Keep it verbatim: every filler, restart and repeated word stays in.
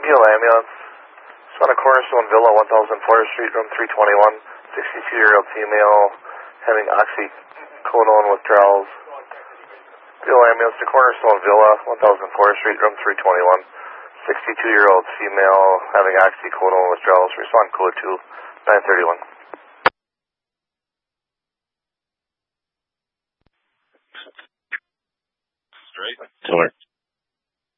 Peel ambulance. It's on a Cornerstone Villa, one thousand fourth Street, room three twenty-one. sixty-two-year-old female having oxycodone withdrawals. Peel ambulance to Cornerstone Villa, one thousand fourth Street, room three twenty-one. sixty-two-year-old female having oxycodone withdrawals. Respond code two nine thirty-one. Straight. Tiller.